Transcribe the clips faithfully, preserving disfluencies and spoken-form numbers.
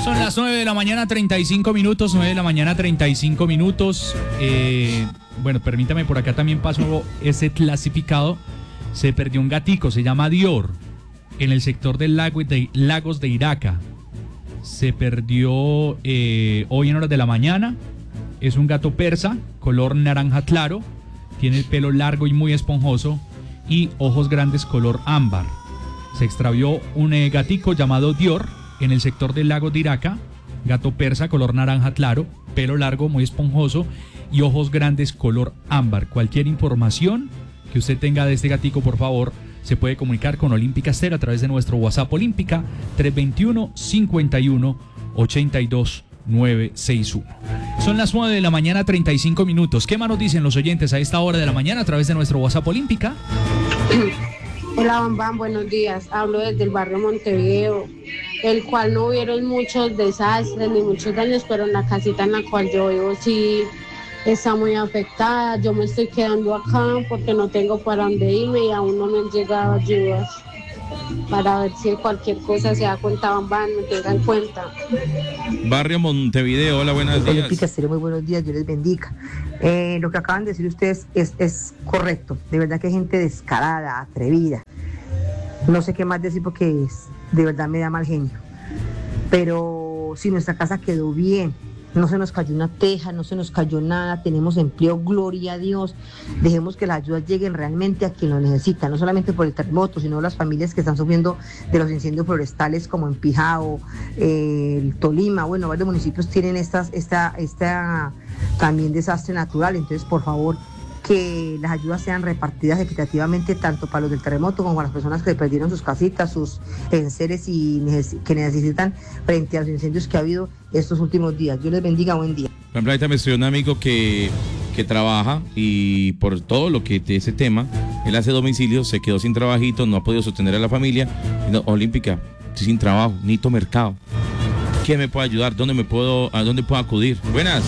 Son las nueve de la mañana, treinta y cinco minutos, nueve de la mañana, treinta y cinco minutos. Eh, bueno, permítame, por acá también pasó ese clasificado. Se perdió un gatico, se llama Dior, en el sector del lago de Lagos de Iraca. Se perdió eh, hoy en horas de la mañana. Es un gato persa, color naranja claro. Tiene el pelo largo y muy esponjoso y ojos grandes color ámbar. Se extravió un eh, gatico llamado Dior en el sector del lago de Iraca. Gato persa, color naranja claro, pelo largo, muy esponjoso y ojos grandes color ámbar. Cualquier información que usted tenga de este gatico, por favor, se puede comunicar con Olímpica Estéreo a través de nuestro WhatsApp Olímpica tres dos uno, cinco uno, ocho dos nueve seis uno. Son las nueve de la mañana, treinta y cinco minutos. ¿Qué más nos dicen los oyentes a esta hora de la mañana a través de nuestro WhatsApp Olímpica? Hola, Bambán, buenos días. Hablo desde el barrio Montevideo, el cual no hubieron muchos desastres ni muchos daños, pero en la casita en la cual yo vivo sí está muy afectada. Yo me estoy quedando acá porque no tengo para dónde irme y aún no me han llegado ayudas. Para ver si cualquier cosa se da cuenta, Bambán, me tenga en cuenta. Barrio Montevideo, hola, buenos días. Olímpica Estéreo, muy buenos días, Dios les bendiga. Eh, lo que acaban de decir ustedes es, es correcto. De verdad que hay gente descarada, atrevida. No sé qué más decir porque es, de verdad me da mal genio. Pero si nuestra casa quedó bien, no se nos cayó una teja, no se nos cayó nada, tenemos empleo, gloria a Dios. Dejemos que las ayudas lleguen realmente a quien lo necesita, no solamente por el terremoto, sino las familias que están sufriendo de los incendios forestales como en Pijao, eh, el Tolima. Bueno, varios municipios tienen estas, esta, esta también desastre natural. Entonces, por favor, que las ayudas sean repartidas equitativamente tanto para los del terremoto como para las personas que perdieron sus casitas, sus enseres y neces- que necesitan frente a los incendios que ha habido estos últimos días. Dios les bendiga, buen día. Por ejemplo, ahorita me estoy un amigo que, que trabaja y por todo lo que de ese tema, él hace domicilio, se quedó sin trabajito, no ha podido sostener a la familia. No, Olímpica, estoy sin trabajo, necesito mercado. ¿Quién me puede ayudar? ¿Dónde me puedo, a dónde puedo acudir? Buenas.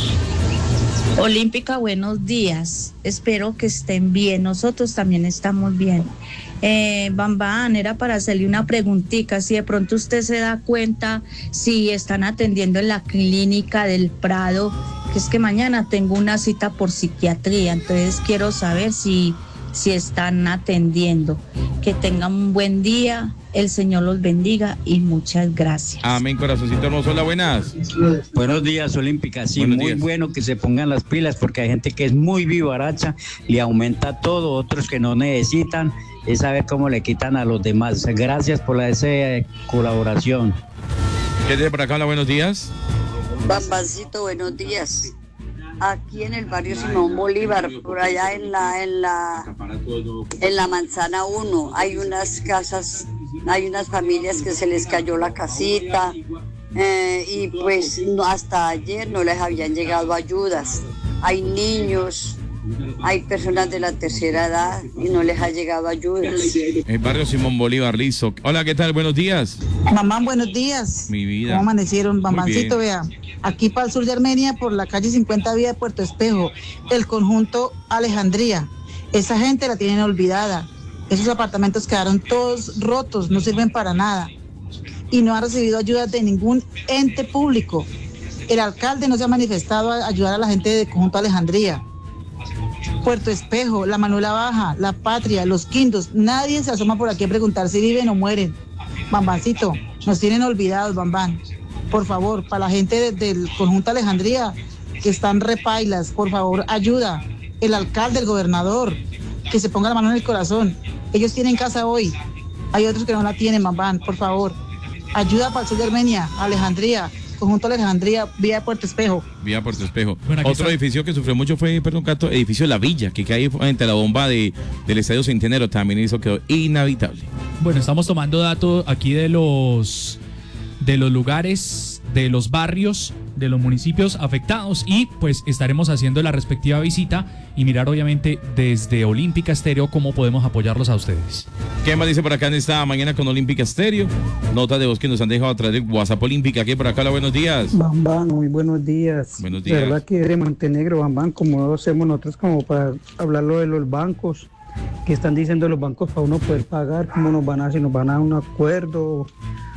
Olímpica, buenos días. Espero que estén bien. Nosotros también estamos bien. Eh, Bambán, era para hacerle una preguntita. Si de pronto usted se da cuenta si están atendiendo en la clínica del Prado, que es que mañana tengo una cita por psiquiatría. Entonces quiero saber si, si están atendiendo. Que tengan un buen día. El Señor los bendiga y muchas gracias. Amén, corazoncito hermoso. Hola, buenas. Buenos días, Olímpica. Sí, Buenos muy días. bueno que se pongan las pilas porque hay gente que es muy vivaracha, le aumenta todo, otros que no necesitan, es saber cómo le quitan a los demás. Gracias por la esa colaboración. ¿Qué dice por acá? Hola, buenos días. Bambancito, buenos días. Aquí en el barrio Simón Bolívar, por allá en la en la en la manzana uno, hay unas casas, hay unas familias que se les cayó la casita eh, y pues no, hasta ayer no les habían llegado ayudas. Hay niños, hay personas de la tercera edad y no les ha llegado ayudas. El barrio Simón Bolívar, listo. Hola, ¿qué tal? Buenos días. Mamá, buenos días. Mi vida. ¿Cómo amanecieron? Bambancito, Muy vea. Aquí para el sur de Armenia, por la calle cincuenta vía de Puerto Espejo, el conjunto Alejandría. Esa gente la tienen olvidada. Esos apartamentos quedaron todos rotos, no sirven para nada. Y no ha recibido ayuda de ningún ente público. El alcalde no se ha manifestado a ayudar a la gente del conjunto Alejandría. Puerto Espejo, la Manuela Baja, La Patria, Los Quindos, nadie se asoma por aquí a preguntar si viven o mueren. Bambancito, nos tienen olvidados, Bambán. Por favor, para la gente de, del conjunto Alejandría, que están repailas, por favor, ayuda. El alcalde, el gobernador, que se ponga la mano en el corazón. Ellos tienen casa hoy, hay otros que no la tienen, Bambán, por favor. Ayuda para el sur de Armenia, Alejandría, conjunto Alejandría, vía Puerto Espejo. Vía Puerto Espejo. Bueno, Otro está... edificio que sufrió mucho fue, perdón, Cato, edificio La Villa, que cae entre la bomba de, del Estadio Centenario, también eso quedó inhabitable. Bueno, estamos tomando datos aquí de los de los lugares, de los barrios, de los municipios afectados y pues estaremos haciendo la respectiva visita y mirar obviamente desde Olímpica Estéreo cómo podemos apoyarlos a ustedes. ¿Qué más dice por acá en esta mañana con Olímpica Estéreo? Nota de voz que nos han dejado a través de WhatsApp Olímpica. Aquí por acá, hola, buenos días. Bambán, muy buenos días. Buenos días. De verdad que de Montenegro, Bambán, como hacemos nosotros como para hablarlo de los bancos, que están diciendo los bancos para uno poder pagar, cómo nos van a hacer, nos van a dar un acuerdo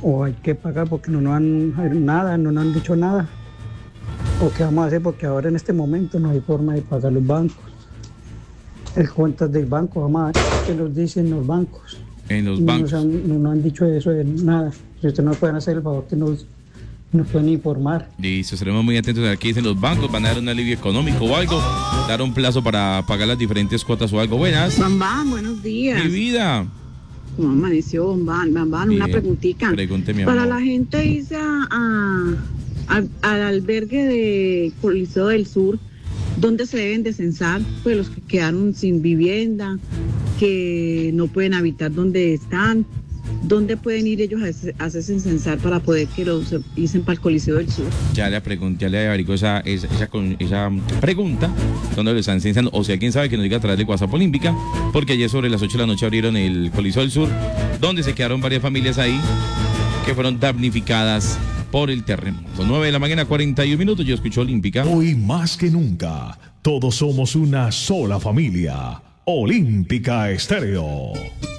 o hay que pagar porque no nos han nada, no nos han dicho nada. ¿O qué vamos a hacer? Porque ahora en este momento no hay forma de pagar los bancos. El cuentas del banco, vamos a ver qué nos dicen los bancos. En los no bancos. Nos han, no nos han dicho eso de nada. Si ustedes nos pueden hacer el favor que nos, nos pueden informar. Listo, estaremos muy atentos a ver qué dicen los bancos. ¿Van a dar un alivio económico o algo? ¿Dar un plazo para pagar las diferentes cuotas o algo? Buenas. Bambán, buenos días. Mi vida. ¿Cómo amaneció, Bambán? Bambán, una Bien. preguntita. Pregúnteme, Para amor. la gente irse a, a- al- al albergue de Coliseo del Sur, ¿dónde se deben de censar? Pues los que quedaron sin vivienda, que no pueden habitar donde están. ¿Dónde pueden ir ellos a hacer- a hacerse censar para poder que los dicen para el Coliseo del Sur? Ya le pregunté, ya le averiguo esa, esa, esa, con- esa pregunta, donde lo están censando, o si alguien sabe que nos diga a través de WhatsApp Olímpica, porque ayer sobre las ocho de la noche abrieron el Coliseo del Sur, donde se quedaron varias familias ahí que fueron damnificadas por el terremoto. nueve de la mañana, cuarenta y un minutos, yo escucho Olímpica. Hoy más que nunca, todos somos una sola familia. Olímpica Estéreo.